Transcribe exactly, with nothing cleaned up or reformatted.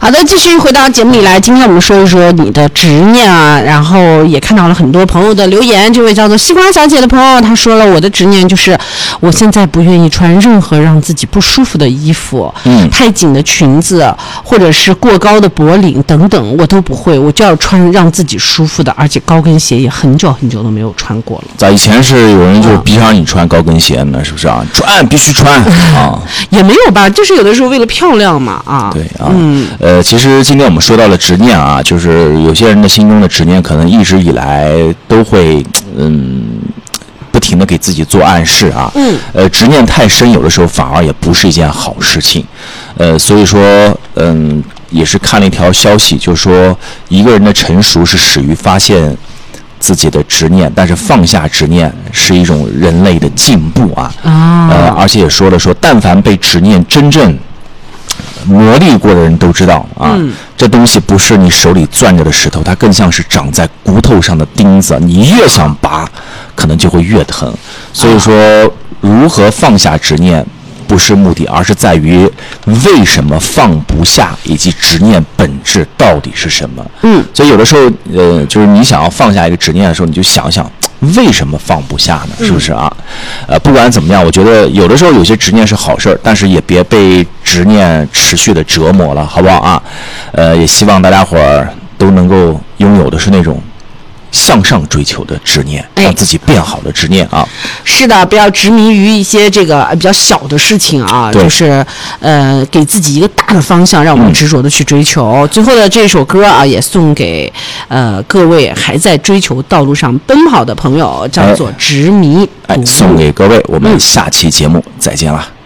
好的，继续回到节目里来，今天我们说一说你的执念啊，然后也看到了很多朋友的留言。这位叫做西瓜小姐的朋友，她说了，我的执念就是我现在不愿意穿任何让自己不舒服的衣服，嗯，太紧的裙子或者是过高的脖领等等，我都不会，我就要穿让自己舒服的，而且高跟鞋也很久很久都没有穿过了。 在以前是有人就逼让你穿高跟鞋呢，是不是啊？穿必须穿啊， 也没有吧，就是有的时候为了漂亮嘛啊。 对啊，嗯，呃，其实今天我们说到了执念啊，就是有些人的心中的执念，可能一直以来都会嗯。不停地给自己做暗示啊，嗯，呃，执念太深，有的时候反而也不是一件好事情，呃，所以说，嗯，也是看了一条消息，就是说一个人的成熟是始于发现自己的执念，但是放下执念是一种人类的进步啊，啊，呃，而且也说了说，但凡被执念真正磨砺过的人都知道啊、嗯，这东西不是你手里攥着的石头，它更像是长在骨头上的钉子，你越想拔可能就会越疼。所以说如何放下执念不是目的，而是在于为什么放不下，以及执念本质到底是什么。嗯，所以有的时候呃，就是你想要放下一个执念的时候，你就想想为什么放不下呢？是不是啊？呃，不管怎么样，我觉得有的时候有些执念是好事儿，但是也别被执念持续的折磨了，好不好啊？呃，也希望大家伙儿都能够拥有的是那种向上追求的执念，让自己变好的执念啊。 是的，不要执迷于一些这个比较小的事情啊，就是呃，给自己一个大的方向，让我们执着的去追求。嗯、最后的这首歌啊，也送给呃各位还在追求道路上奔跑的朋友，叫做《执迷》。 哎，送给各位，我们下期节目再见了。